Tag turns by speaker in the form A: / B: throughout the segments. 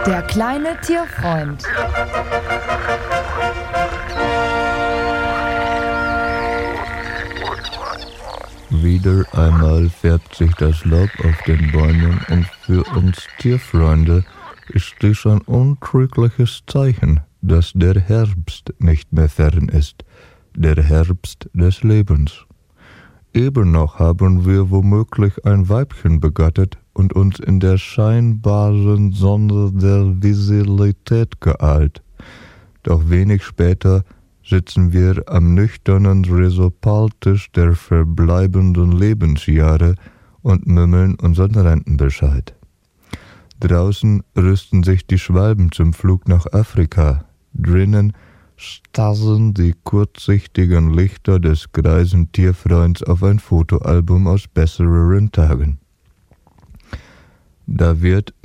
A: Der kleine Tierfreund.
B: Wieder einmal färbt sich das Laub auf den Bäumen und für uns Tierfreunde ist dies ein untrügliches Zeichen, dass der Herbst nicht mehr fern ist, der Herbst des Lebens. Eben noch haben wir womöglich ein Weibchen begattet und uns in der scheinbaren Sonne der Virilität geeilt. Doch wenig später sitzen wir am nüchternen Resopaltisch der verbleibenden Lebensjahre und mümmeln unseren Rentenbescheid. Draußen rüsten sich die Schwalben zum Flug nach Afrika. Drinnen starren die kurzsichtigen Lichter des greisen Tierfreunds auf ein Fotoalbum aus besseren Tagen. Da wird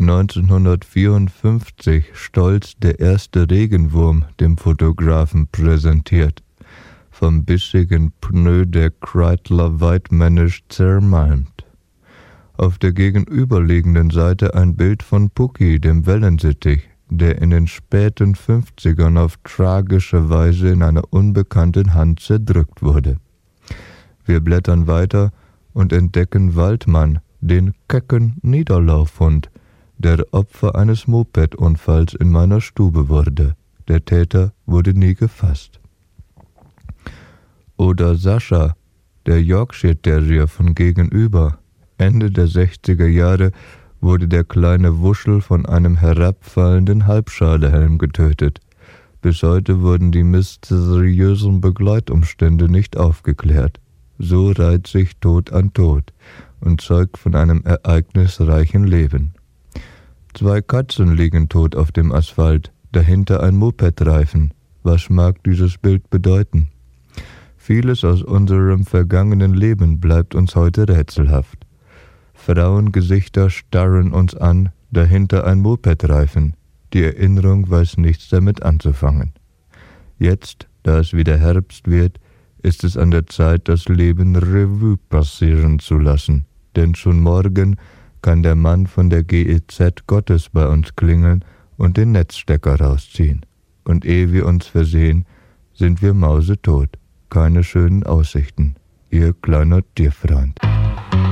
B: 1954 stolz der erste Regenwurm dem Fotografen präsentiert, vom bissigen Pneu der Kreidler weitmännisch zermalmt. Auf der gegenüberliegenden Seite ein Bild von Pucki, dem Wellensittich, der in den späten 50ern auf tragische Weise in einer unbekannten Hand zerdrückt wurde. Wir blättern weiter und entdecken Waldmann, den kecken Niederlaufhund, der Opfer eines Mopedunfalls in meiner Stube wurde. Der Täter wurde nie gefasst. Oder Sascha, der Yorkshire Terrier von gegenüber. Ende der 60er Jahre wurde der kleine Wuschel von einem herabfallenden Halbschadehelm getötet. Bis heute wurden die mysteriösen Begleitumstände nicht aufgeklärt. So reiht sich Tod an Tod und zeugt von einem ereignisreichen Leben. 2 Katzen liegen tot auf dem Asphalt, dahinter ein Mopedreifen. Was mag dieses Bild bedeuten? Vieles aus unserem vergangenen Leben bleibt uns heute rätselhaft. Frauengesichter starren uns an, dahinter ein Mopedreifen. Die Erinnerung weiß nichts damit anzufangen. Jetzt, da es wieder Herbst wird, ist es an der Zeit, das Leben Revue passieren zu lassen. Denn schon morgen kann der Mann von der GEZ Gottes bei uns klingeln und den Netzstecker rausziehen. Und ehe wir uns versehen, sind wir mausetot. Keine schönen Aussichten. Ihr kleiner Tierfreund.